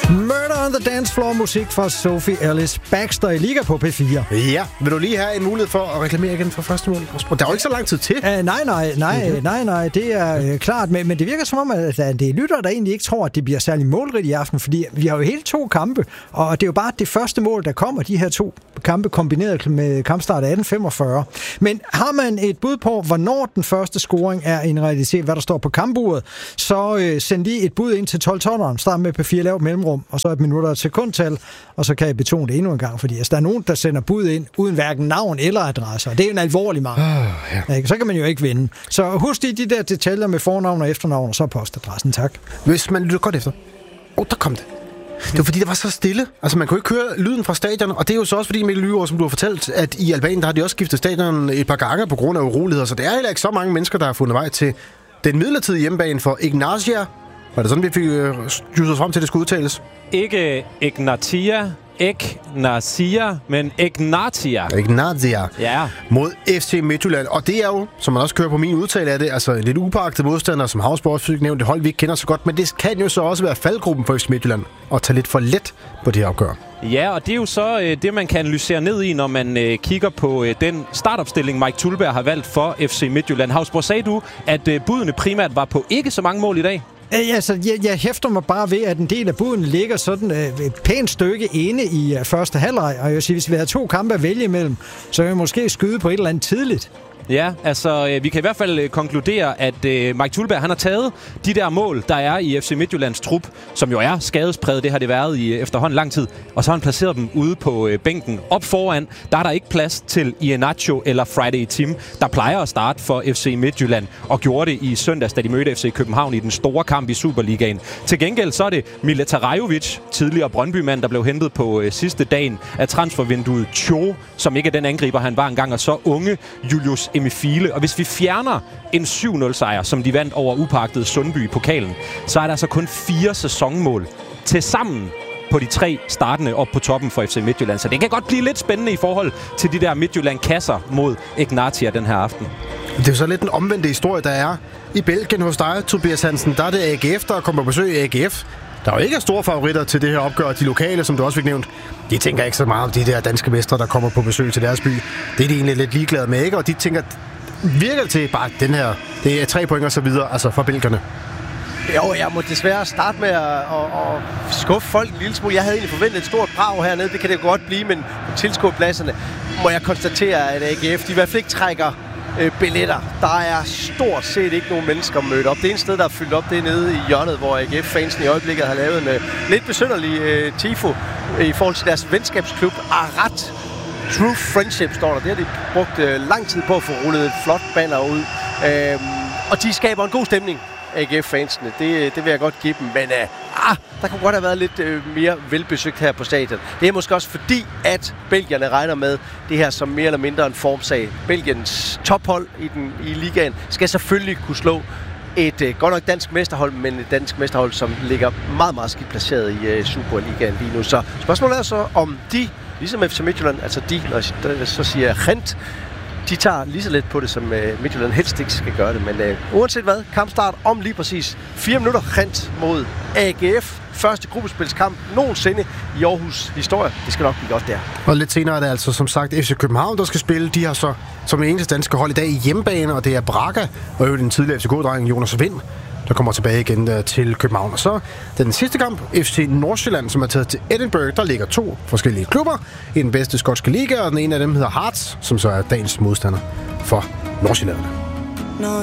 Murder on the Dance Floor, musik fra Sophie Ellis Baxter i Liga på P4. Ja, vil du lige have en mulighed for at reklamere igen for første mål? Der er jo ikke så lang tid til. Nej, det er klart, men det virker som om, at det er lyttere, der egentlig ikke tror, at det bliver særlig målrigt i aften, fordi vi har jo hele 2 kampe, og det er jo bare det første mål, der kommer, de her 2 kampe kombineret med kampstart 18:45. Men har man et bud på, hvornår den første scoring er en realitet, hvad der står på kampuret, så send lige et bud ind til 12-12'eren, start med P4, lav mellemrum, og så et minut og et sekundtal, og så kan jeg betone det endnu en gang, fordi der er nogen, der sender bud ind, uden hverken navn eller adresse, og det er en alvorlig mangel. Ja. Så kan man jo ikke vinde. Så husk de der detaljer med fornavn og efternavn, og så postadressen, tak. Hvis man lytter godt efter. Der kom det. Det var fordi, det var så stille. Altså, man kunne ikke høre lyden fra stadion, og det er jo så også fordi, Mikkel Lygaard, som du har fortalt, at i Albanien, der har de også skiftet stadion et par gange på grund af uroligheder, så det er heller ikke så mange mennesker, der har fundet vej til den midlertidige hjemmebane for Ignatia. Var det sådan, vi fik jusset frem til, det skulle udtales? Ikke Ignatia, men Ignatia. Ignatia. Ja. Mod FC Midtjylland. Og det er jo, som man også kører på min udtale af det, altså en lidt upåagtet modstander, som Havsborg fik nævnt, det hold, vi ikke kender så godt. Men det kan jo så også være faldgruppen for FC Midtjylland og tage lidt for let på det her opgør. Ja, og det er jo så det, man kan analysere ned i, når man kigger på den startopstilling, Mike Thuleberg har valgt for FC Midtjylland. Havsborg, sagde du, at budene primært var på ikke så mange mål i dag? Jeg hæfter mig bare ved, at en del af buden ligger sådan et pænt stykke inde i første halvleg. Og jeg vil sige, hvis vi havde 2 kampe at vælge imellem, så kan vi måske skyde på et eller andet tidligt. Ja, altså vi kan i hvert fald konkludere, at Mike Thuleberg, han har taget de der mål, der er i FC Midtjyllands trup, som jo er skadespræget, det har det været i efterhånden lang tid, og så har han placeret dem ude på bænken. Op foran, der er der ikke plads til Iheanacho eller Friday Tim, der plejer at starte for FC Midtjylland, og gjorde det i søndags, da de mødte FC København i den store kamp i Superligaen. Til gengæld så er det Mileta Rajovic, tidligere Brøndby-mand, der blev hentet på sidste dagen af transfervinduet, Cho, som ikke er den angriber, han var engang, og så unge Julius Emifile. Og hvis vi fjerner en 7-0-sejr, som de vandt over upagtede Sundby i pokalen, så er der altså kun 4 sæsonmål til sammen på de 3 startende op på toppen for FC Midtjylland. Så det kan godt blive lidt spændende i forhold til de der Midtjylland-kasser mod Ignatia den her aften. Det er jo så lidt den omvendte historie, der er i Belgien hos dig, Tobias Hansen. Der er det AGF, der kommer på besøg i AGF. Der er jo ikke store favoritter til det her opgør. De lokale, som du også fik nævnt, de tænker ikke så meget om de der danske mestre, der kommer på besøg til deres by. Det er de egentlig lidt ligeglade med, ikke? Og de tænker, virker det til bare den her, det er 3 point og så videre, altså for belgierne? Jo, jeg må desværre starte med at skuffe folk en lille smule. Jeg havde egentlig forventet et stort brag hernede, det kan det godt blive, men på tilskuerpladserne må jeg konstatere, at AGF, de i hvert fald ikke trækker billetter. Der er stort set ikke nogen mennesker mødt op. Det ene sted, der er fyldt op, det er nede i hjørnet, hvor AGF-fansen i øjeblikket har lavet en lidt besynderlig tifo i forhold til deres venskabsklub Arat. True Friendship står der. Det har de brugt lang tid på at få rullet et flot banner ud. Og de skaber en god stemning, AGF-fansene. Det vil jeg godt give dem. Men der kunne godt have været lidt mere velbesøgt her på stadion. Det er måske også fordi, at belgierne regner med det her som mere eller mindre en formsag. Belgiens tophold i ligaen skal selvfølgelig kunne slå et godt nok dansk mesterhold, men et dansk mesterhold, som ligger meget, meget skidt placeret i Superligaen lige nu. Så spørgsmålet er så, om de, ligesom FC Midtjylland, altså de, når jeg så siger Gent, de tager lige så let på det, som Midtjylland helst ikke skal gøre det. Men uanset hvad, kampstart om lige præcis 4 minutter. Gent mod AGF. Første gruppespilskamp nogensinde i Aarhus historie. Det skal nok blive godt der. Og lidt senere er det altså som sagt FC København, der skal spille. De har så som eneste danske hold i dag i hjemmebane, og det er Braga og jo den tidligere FCK-dreng Jonas Vind, der kommer tilbage igen til København. Og så den sidste kamp, FC Nordsjælland, som er taget til Edinburgh. Der ligger 2 forskellige klubber i den bedste skotske liga, og den ene af dem hedder Hearts, som så er dagens modstander for Nordsjælland.